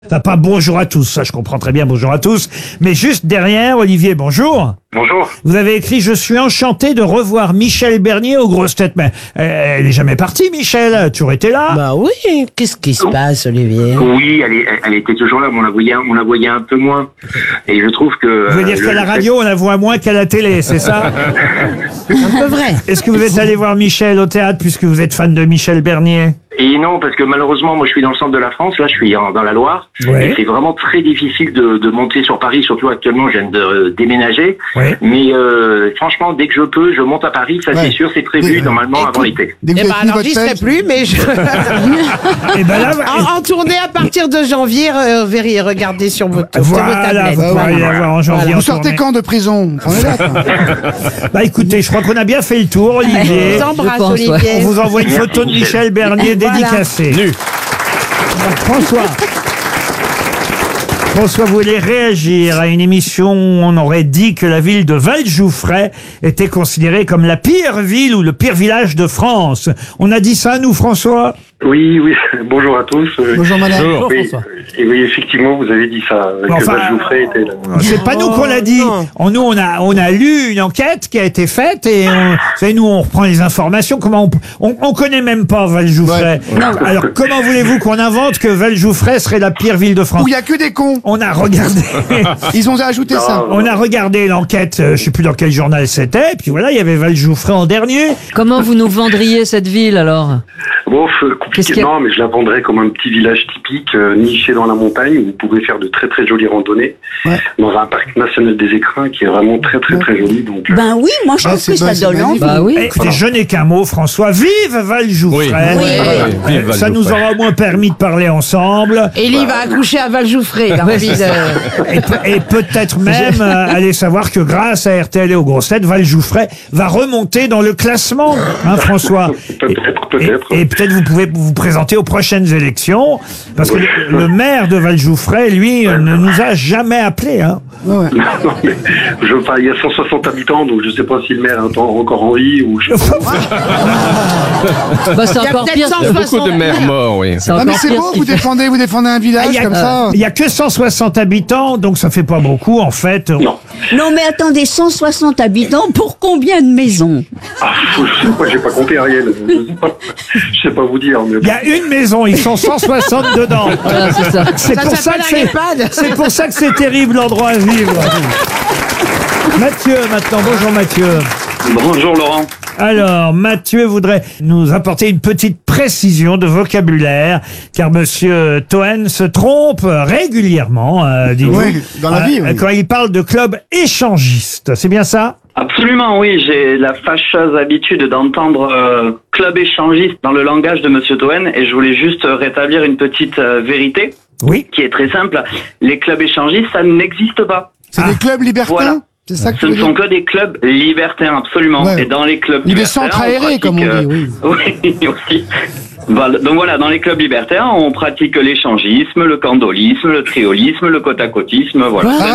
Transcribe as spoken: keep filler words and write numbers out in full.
T'as pas bonjour à tous, ça je comprends très bien, bonjour à tous. Mais juste derrière, Olivier, bonjour. Bonjour. Vous avez écrit « Je suis enchanté de revoir Michel Bernier aux grosses têtes ». Mais euh, elle est jamais partie, Michel. Elle a toujours été là. Bah oui, qu'est-ce qui se passe, Olivier? Oui, elle, est, elle était toujours là, mais on la voyait, on la voyait un peu moins. Et je trouve que... Vous voulez dire euh, qu'à la radio, on la voit moins qu'à la télé, c'est ça? Un peu vrai. Est-ce que vous êtes allé voir Michel au théâtre puisque vous êtes fan de Michel Bernier? Et non, parce que malheureusement, moi je suis dans le centre de la France, là je suis en, dans la Loire, Ouais. et c'est vraiment très difficile de, de monter sur Paris, surtout actuellement je viens de euh, déménager, Ouais. mais euh, franchement dès que je peux, je monte à Paris, ça Ouais. c'est sûr, c'est prévu Mais, normalement écoute, avant l'été. Dès que Eh vous ben avez fini alors votre j'y serai pêche, plus, mais je... Et ben là, en, en tournée à partir de janvier, euh, verrez, regardez sur votre, sur vos voilà, tablettes. vous pourrez Voilà. aller la voir en janvier. vous en sortez tournée. quand de prison? Prenez date, hein. Bah écoutez, je crois qu'on a bien fait le tour, Je Olivier. vous embrasse, Je pense, ouais. Olivier. On vous envoie une photo de Michel Bernier Voilà. dédicacée. François. François voulait réagir à une émission où on aurait dit que la ville de Vallejouffret était considérée comme la pire ville ou le pire village de France. On a dit ça, nous, François? Oui, oui, bonjour à tous. Euh, Bonjour madame. oui, et oui, effectivement, vous avez dit ça, euh, que Enfin, Vallejouffret était là. C'est pas nous qu'on l'a dit. On, nous, on a, on a lu une enquête qui a été faite et on, vous savez, nous, on reprend les informations. Comment on, on, on connaît même pas Vallejouffret. Alors, comment voulez-vous qu'on invente que Vallejouffret serait la pire ville de France? Où il y a que des cons. On a regardé, Ils ont ajouté ça. on a regardé l'enquête, euh, je sais plus dans quel journal c'était, et puis voilà, il y avait Vallejouffret en dernier. Comment vous nous vendriez cette ville alors? Bon, euh, Qu'est-ce compliqué, qu'il y a non, mais je la vendrais comme un petit village typique, euh, niché dans la montagne, où vous pouvez faire de très très jolies randonnées, Ouais. dans un parc national des écrins qui est vraiment très très très joli. Donc, euh, Ben oui, moi je Ah, trouve c'est que bon, ça c'est donne magnifique. envie. Bah oui. Eh, écoutez, je n'ai qu'un mot, François. Vive Vallejouffret. Oui. Euh, Ça nous aura au moins permis de parler ensemble. Élie va accoucher à Vallejouffret. Il a envie de... Et, pe- et peut-être même euh, aller savoir que grâce à R T L et aux grosses têtes, Vallejouffret va remonter dans le classement, hein, François. Peut-être, Et, peut-être. et peut-être vous pouvez vous présenter aux prochaines élections, parce que le, le maire de Vallejouffret, lui, euh, ne nous a jamais appelés. Hein. Ouais, ouais. Non, mais je, enfin, il y a cent soixante habitants, donc je sais pas si le maire est encore en vie ou je sais pas. Bah, c'est Il y a encore peut-être pire. cent Il y a beaucoup de soixante. maires morts, oui. C'est Ah encore mais c'est pire beau, ce qu'il vous fait. défendez, vous défendez un Ah, village Il y, comme ça. a, il y a que cent soixante habitants, donc ça fait pas beaucoup en fait. Non. Non mais attendez, cent soixante habitants pour combien de maisons? Ah, je sais pas, j'ai pas compté Ariel. Je sais pas, je sais pas vous dire. Mais Il y a une maison, ils sont cent soixante dedans. Voilà, c'est ça. C'est Ça pour ça que s'appelle c'est, un EHPAD. c'est pour ça que c'est terrible l'endroit à vivre. Mathieu, maintenant, bonjour Mathieu. Bonjour Laurent. Alors, Mathieu voudrait nous apporter une petite précision de vocabulaire, car Monsieur Toen se trompe régulièrement, euh, dites-vous, Oui, dans la vie, oui. quand il parle de club échangiste. C'est bien ça? Absolument, oui. J'ai la fâcheuse habitude d'entendre euh, club échangiste dans le langage de Monsieur Toen et je voulais juste rétablir une petite euh, vérité Oui. qui est très simple. Les clubs échangistes, ça n'existe pas. C'est des clubs libertins. Voilà. C'est ça que Ce tu ne veux sont dire. que des clubs libertins, absolument. Ouais. Et dans les clubs Ou des libertains, centres aérés, pratique, comme on euh, dit, oui. Oui, aussi. Voilà. Donc voilà, dans les clubs libertains, on pratique l'échangisme, le candolisme, le triolisme, le côte-à-côtisme, voilà. Ah,